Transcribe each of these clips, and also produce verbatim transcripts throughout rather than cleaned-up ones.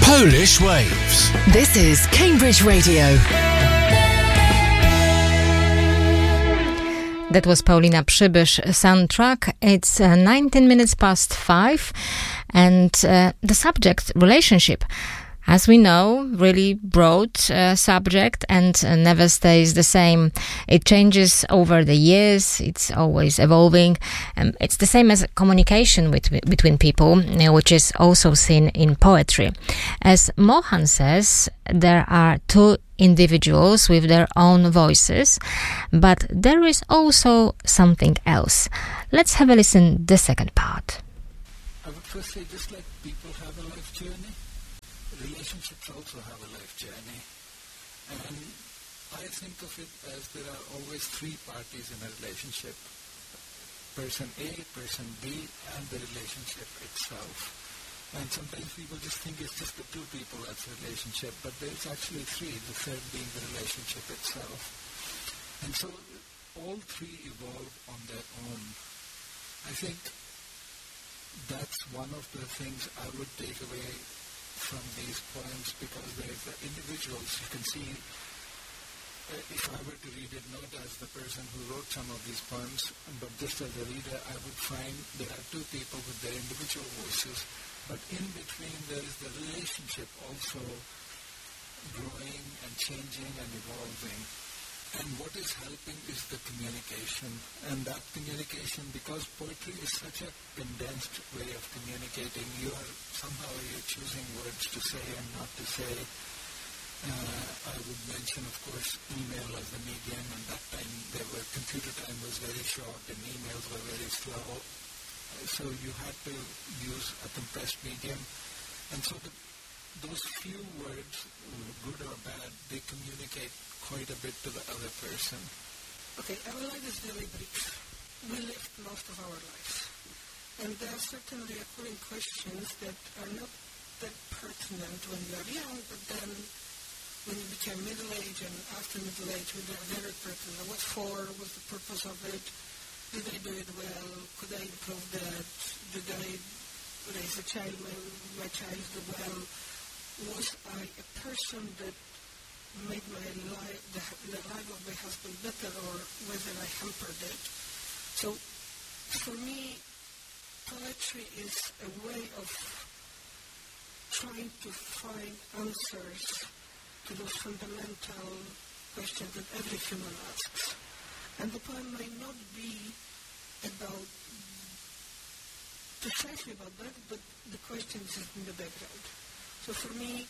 Polish Waves. This is Cambridge Radio. That was Paulina Przybysz soundtrack. It's uh, nineteen minutes past five, and uh, the subject, relationship, as we know, really broad uh, subject and uh, never stays the same. It changes over the years. It's always evolving. Um, it's the same as communication with, between people, uh, which is also seen in poetry. As Mohan says, there are two individuals with their own voices, but there is also something else. Let's have a listen the second part. I would first say, just like people have a life journey, relationships also have a life journey. And I think of it as there are always three parties in a relationship. Person A, person B, and the relationship itself. And sometimes people just think it's just the two people that's a relationship, but there's actually three, the third being the relationship itself. And so all three evolve on their own. I think that's one of the things I would take away from these poems, because there's the individuals. You can see, uh, if I were to read it not as the person who wrote some of these poems, but just as a reader, I would find there are two people with their individual voices, but in between there is the relationship also growing and changing and evolving. And what is helping is the communication. And that communication, because poetry is such a condensed way of communicating, you are somehow you're choosing words to say and not to say. Uh, I would mention, of course, email as the medium, and that time there were, computer time was very short and emails were very slow. So you had to use a compressed medium. And so the, those few words, good or bad, they communicate quite a bit to the other person. Okay, our life is very brief. We lived most of our lives. And there are certainly occurring questions that are not that pertinent when you are young, but then when you become middle-aged and after middle-age, they are very pertinent. What for? What's the purpose of it? Did I do it well? Could I improve that? Did I raise a child, my, my child do well? Was I a person that made my life, the, the life of my husband better, or whether I hampered it? So for me, poetry is a way of trying to find answers to those fundamental questions that every human asks. And the poem may not be about, precisely about that, but the question is in the background. So for me,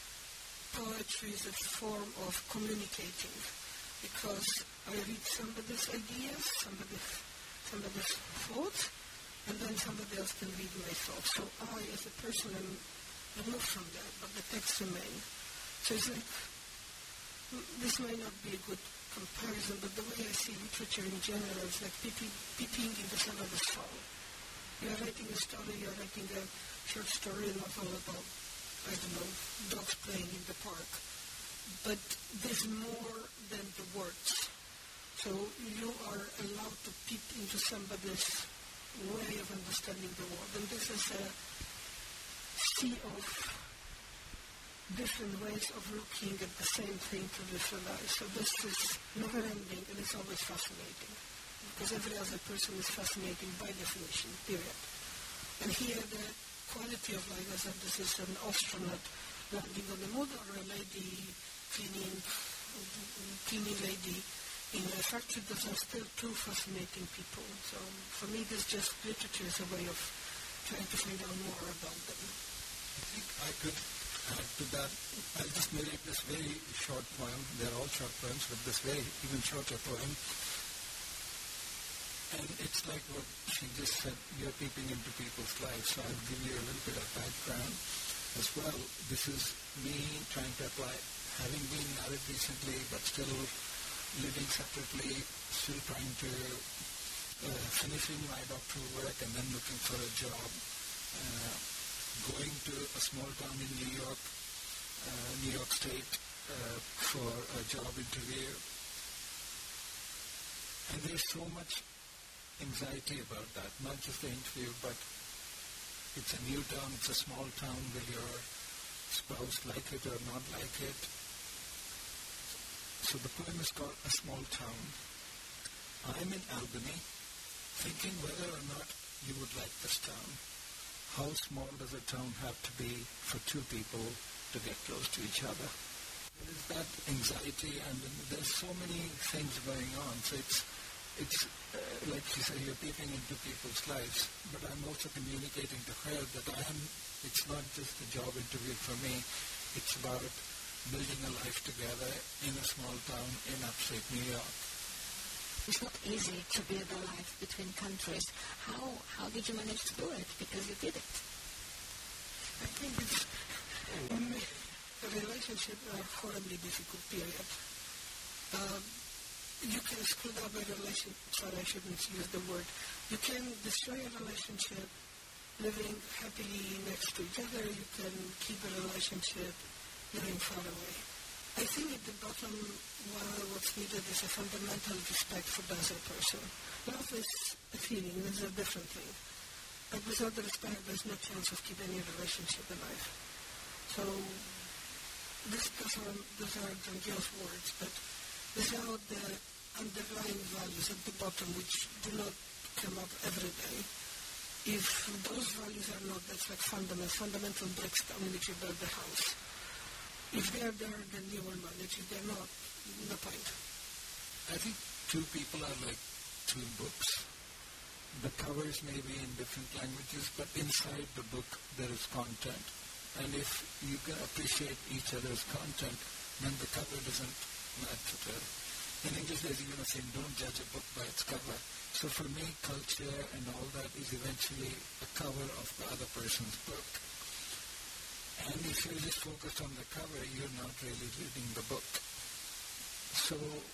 poetry is a form of communicating, because I read somebody's ideas, somebody's, somebody's thoughts, and then somebody else can read my thoughts. So I, as a person, am removed from that, but the text remains. So it's like, this may not be a good comparison, but the way I see literature in general is like peeping, peeping into somebody's soul. You're writing a story, you're writing a short story novel about, I don't know, dogs playing in the park. But there's more than the words. So you are allowed to peep into somebody's way of understanding the world. And this is a sea of different ways of looking at the same thing to different eyes. So this is never-ending, and it's always fascinating, because every other person is fascinating by definition, period. And here the quality of life is that this is an astronaut landing on the moon, or a lady cleaning, cleaning lady in a factory. Those are still two fascinating people. So for me, this just literature is a way of trying to find out more about them. I think I could add to that. I'll just narrate this very short poem. They're all short poems, but this very even shorter poem. And it's like what she just said, you're peeping into people's lives. So I'll give you a little bit of background as well. This is me trying to apply, having been married recently, but still living separately, still trying to uh, finishing my doctoral work and then looking for a job. Uh, going to a small town in New York, uh, New York State, uh, for a job interview. And there's so much anxiety about that, not just the interview, but it's a new town, it's a small town where you're spouse like it or not like it. So the poem is called A Small Town. I'm in Albany, thinking whether or not you would like this town. How small does a town have to be for two people to get close to each other? There is that anxiety, and there's so many things going on. So it's, it's uh, like she said, you're peeping into people's lives, but I'm also communicating to her that I am. It's not just a job interview for me. It's about building a life together in a small town in upstate New York. It's not easy to build a life between countries. How how did you manage to do it? Because you did it. I think it's in a relationship a horribly difficult period. Um, you can screw up a relationship. Sorry, I shouldn't use the word. You can destroy a relationship living happily next to each other. You can keep a relationship living far away. I think at the bottom, well, what's needed is a fundamental respect for the other person. Love is a feeling, it's a different thing. But without the respect, there's no chance of keeping any relationship alive. So, this, those, are, those are grandiose words, but without the underlying values at the bottom, which do not come up every day, if those values are not, that's like fundamental, fundamental bricks on which you build the house. If they're there, then you will manage. If they're not, no point. I think two people are like two books. The covers may be in different languages, but inside the book there is content. And if you can appreciate each other's content, then the cover doesn't matter. In English, there's even a saying, don't judge a book by its cover. So for me, culture and all that is eventually a cover of the other person's book. And if you're just focused on the cover, you're not really reading the book. So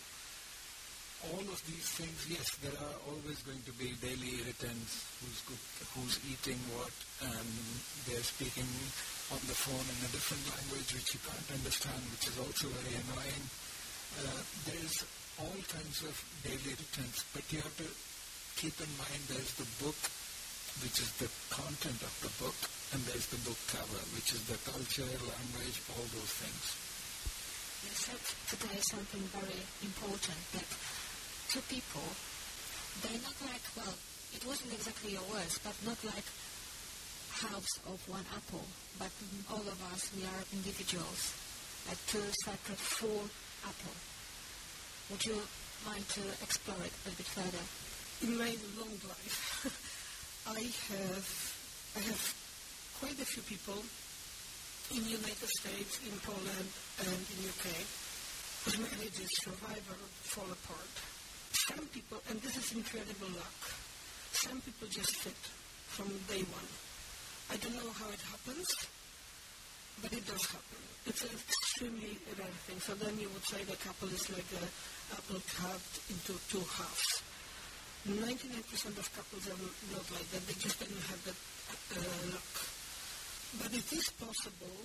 all of these things, yes, there are always going to be daily irritants, who's cook, who's eating what, and they're speaking on the phone in a different language which you can't understand, which is also very annoying. Uh, there's all kinds of daily irritants, but you have to keep in mind there's the book, which is the content of the book, and there's the book cover, which is the culture, language, all those things. You said today something very important, that two people, they're not like, well, it wasn't exactly your words, but not like halves of one apple, but all of us, we are individuals, like two separate full apple. Would you mind to explore it a bit further? In my long life, I have I have quite a few people in the United States, in Poland, and in U K whose marriages survive or fall apart. Some people, and this is incredible luck, some people just fit from day one. I don't know how it happens, but it does happen. It's an extremely rare thing. So then you would say the couple is like an apple cut into two halves. ninety-nine percent of couples are not like that. They just didn't have that uh, luck. But it is possible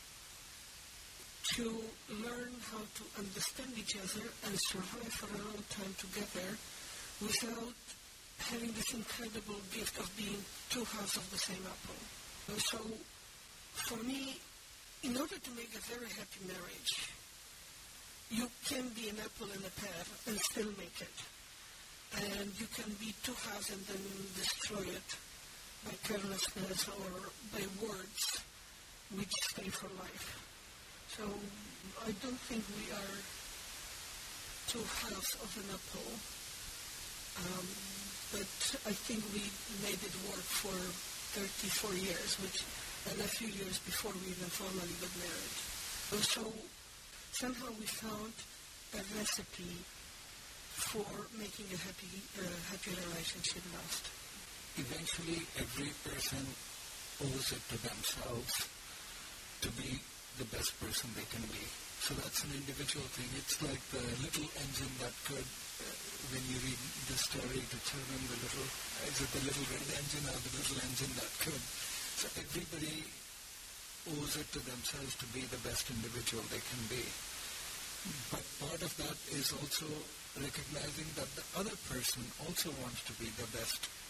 to learn how to understand each other and survive for a long time together without having this incredible gift of being two halves of the same apple. And so, for me, in order to make a very happy marriage, you can be an apple and a pear and still make it. And you can be two halves and then destroy it by carelessness or by words which stay for life. So I don't think we are two halves of an apple, um, but I think we made it work for thirty-four years, which and a few years before we even formally got married. And so somehow we found a recipe for making a happy, uh, happy relationship last. Eventually, every person owes it to themselves to be the best person they can be. So that's an individual thing. It's like the little engine that could, uh, when you read the story to children, the little, is it the little red engine or the little engine that could? So everybody owes it to themselves to be the best individual they can be. But part of that is also recognizing that the other person also wants to be the best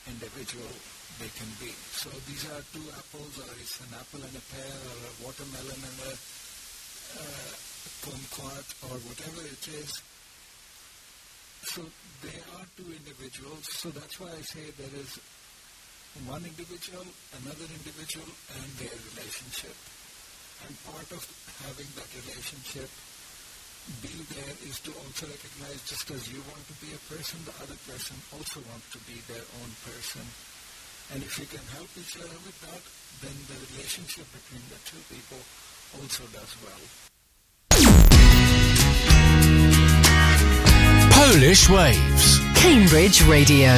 individual they can be. So these are two apples, or it's an apple and a pear, or a watermelon and a uh, kumquat, or whatever it is. So they are two individuals. So that's why I say there is one individual, another individual, and their relationship. And part of having that relationship be there is to also recognize, just as you want to be a person, the other person also wants to be their own person. And if you can help each other with that, then the relationship between the two people also does well. Polish Waves. Cambridge Radio.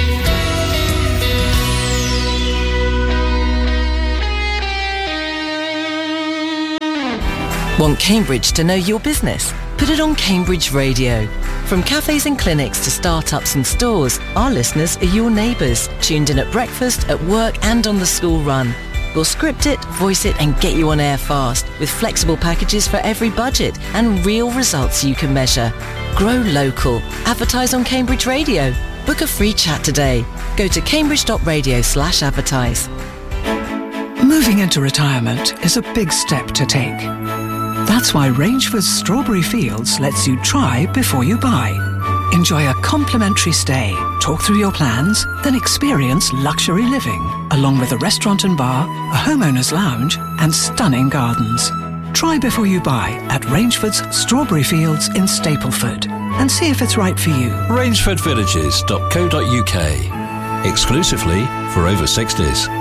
Want Cambridge to know your business? Put it on Cambridge Radio. From cafes and clinics to startups and stores, our listeners are your neighbours, tuned in at breakfast, at work and on the school run. We'll script it, voice it and get you on air fast, with flexible packages for every budget and real results you can measure. Grow local. Advertise on Cambridge Radio. Book a free chat today. Go to cambridge.radio slash advertise. Moving into retirement is a big step to take. That's why Rangeford's Strawberry Fields lets you try before you buy. Enjoy a complimentary stay, talk through your plans, then experience luxury living, along with a restaurant and bar, a homeowner's lounge, and stunning gardens. Try before you buy at Rangeford's Strawberry Fields in Stapleford and see if it's right for you. rangeford villages dot co dot uk. Exclusively for over sixties.